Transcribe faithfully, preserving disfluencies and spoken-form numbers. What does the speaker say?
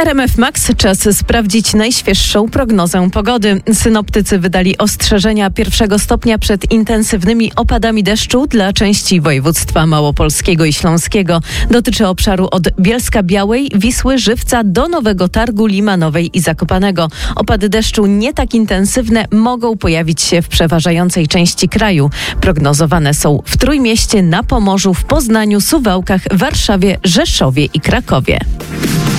R M F Max, czas sprawdzić najświeższą prognozę pogody. Synoptycy wydali ostrzeżenia pierwszego stopnia przed intensywnymi opadami deszczu dla części województwa małopolskiego i śląskiego. Dotyczy obszaru od Bielska-Białej, Wisły, Żywca do Nowego Targu, Limanowej i Zakopanego. Opady deszczu nie tak intensywne mogą pojawić się w przeważającej części kraju. Prognozowane są w Trójmieście, na Pomorzu, w Poznaniu, Suwałkach, Warszawie, Rzeszowie i Krakowie.